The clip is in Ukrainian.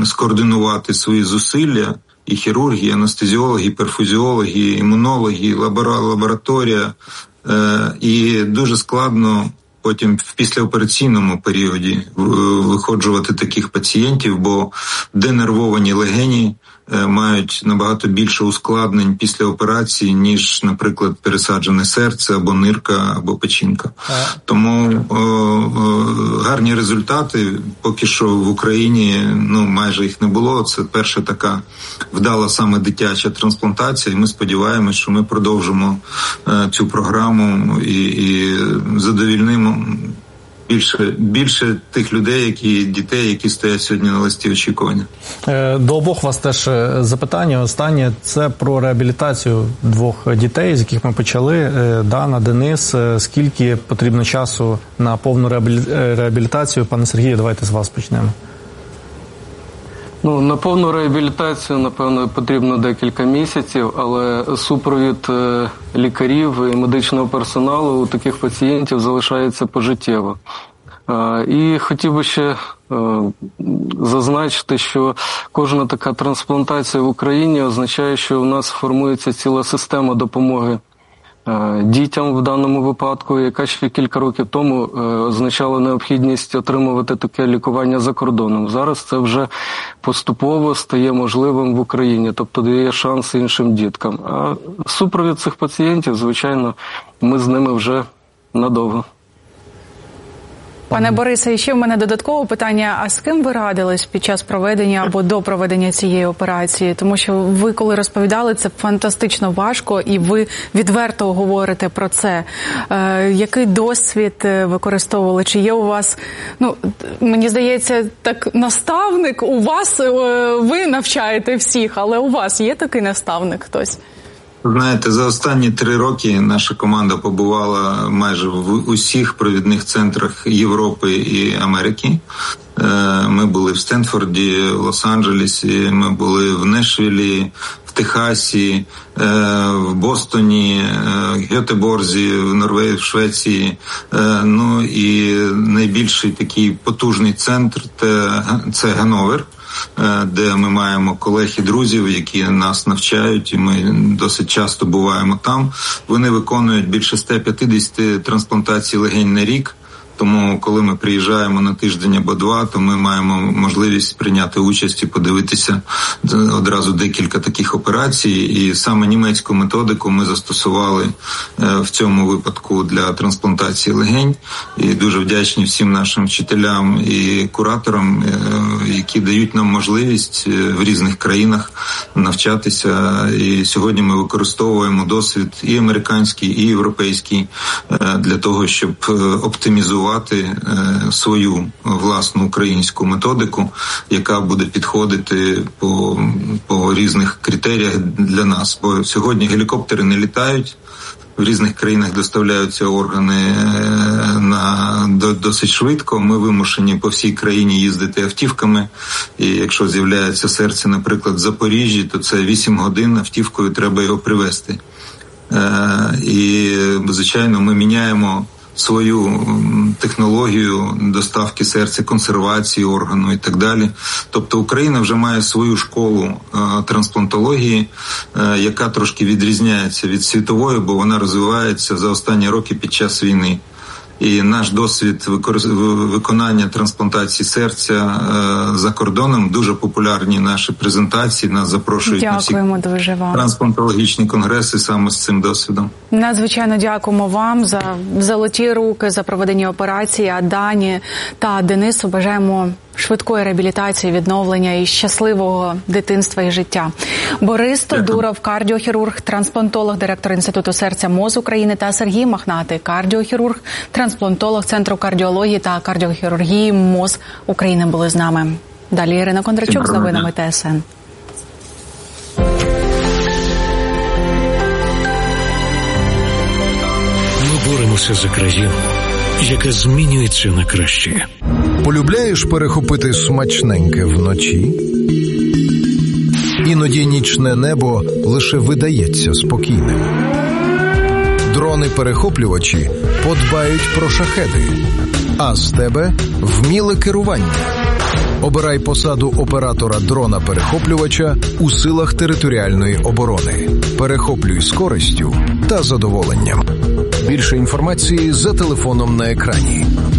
скоординувати свої зусилля, і хірурги, і анестезіологи, і перфузіологи, і імунологи, і лабораторія. І дуже складно потім в післяопераційному періоді виходжувати таких пацієнтів, бо денервовані легені мають набагато більше ускладнень після операції, ніж, наприклад, пересаджене серце, або нирка, або печінка. Тому гарні результати поки що в Україні, майже їх не було. Це перша така вдала саме дитяча трансплантація, і ми сподіваємось, що ми продовжимо цю програму і задовільнимо більше тих людей, дітей, які стоять сьогодні на листі очікування. До обох вас теж запитання. Останнє – це про реабілітацію двох дітей, з яких ми почали. Дана, Денис, скільки потрібно часу на повну реабілітацію? Пане Сергію, давайте з вас почнемо. На повну реабілітацію, напевно, потрібно декілька місяців, але супровід лікарів і медичного персоналу у таких пацієнтів залишається пожиттєво. І хотів би ще зазначити, що кожна така трансплантація в Україні означає, що у нас формується ціла система допомоги дітям в даному випадку, яка ще кілька років тому означала необхідність отримувати таке лікування за кордоном. Зараз це вже поступово стає можливим в Україні, тобто дає шанс іншим діткам. А супровід цих пацієнтів, звичайно, ми з ними вже надовго. Пане Борисе, ще в мене додаткове питання. А з ким ви радились під час проведення або до проведення цієї операції? Тому що ви, коли розповідали, це фантастично важко, і ви відверто говорите про це. Який досвід використовували? Чи є у вас, мені здається, так наставник у вас, ви навчаєте всіх, але у вас є такий наставник хтось? Знаєте, за останні 3 роки наша команда побувала майже в усіх провідних центрах Європи і Америки. Ми були в Стенфорді, в Лос-Анджелесі, ми були в Нешвілі, в Техасі, в Бостоні, в Гьотеборзі, в Норвегії, в Швеції. І найбільший такий потужний центр – це Ганновер, де ми маємо колег і друзів, які нас навчають, і ми досить часто буваємо там. Вони виконують більше 150 трансплантацій легень на рік. Тому, коли ми приїжджаємо на тиждень або 2, то ми маємо можливість прийняти участь і подивитися одразу декілька таких операцій. І саме німецьку методику ми застосували в цьому випадку для трансплантації легень. І дуже вдячні всім нашим вчителям і кураторам, які дають нам можливість в різних країнах навчатися. І сьогодні ми використовуємо досвід і американський, і європейський для того, щоб оптимізувати свою власну українську методику, яка буде підходити по різних критеріях для нас. Бо сьогодні гелікоптери не літають, в різних країнах доставляються органи досить швидко. Ми вимушені по всій країні їздити автівками. І якщо з'являється серце, наприклад, в Запоріжжі, то це 8 годин автівкою треба його привезти. І, звичайно, ми міняємо свою технологію доставки серця, консервації органу і так далі. Тобто Україна вже має свою школу трансплантології, яка трошки відрізняється від світової, бо вона розвивається за останні роки під час війни. І наш досвід виконання трансплантації серця за кордоном, дуже популярні наші презентації, нас запрошують на всі трансплантологічні конгреси саме з цим досвідом. Надзвичайно дякуємо вам за золоті руки, за проведення операції, а Дані та Денису бажаємо швидкої реабілітації, відновлення і щасливого дитинства і життя. Борис Тодуров, кардіохірург, трансплантолог, директор Інституту серця МОЗ України, та Сергій Махнатий, кардіохірург, трансплантолог Центру кардіології та кардіохірургії МОЗ України були з нами. Далі Ірина Кондрачук з новинами ТСН. Ми боремося за країну, яка змінюється на краще. Полюбляєш перехопити смачненьке вночі? Іноді нічне небо лише видається спокійним. Дрони-перехоплювачі подбають про шахеди, а з тебе вміле керування, Обирай посаду оператора дрона-перехоплювача у силах територіальної оборони. Перехоплюй з користю та задоволенням. Більше інформації за телефоном на екрані.